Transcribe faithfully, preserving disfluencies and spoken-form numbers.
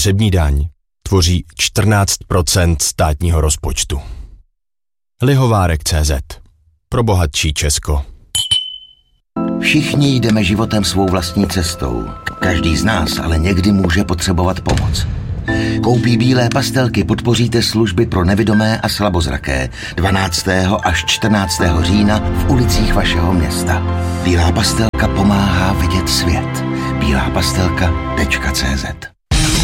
spotřební daň tvoří čtrnáct procent státního rozpočtu. Lihovárek tečka cé zet. Pro bohatší Česko. Všichni jdeme životem svou vlastní cestou. Každý z nás ale někdy může potřebovat pomoc. Koupí bílé pastelky podpoříte služby pro nevidomé a slabozraké dvanáctého až čtrnáctého října v ulicích vašeho města. Bílá pastelka pomáhá vidět svět. bílá pastelka tečka cé zet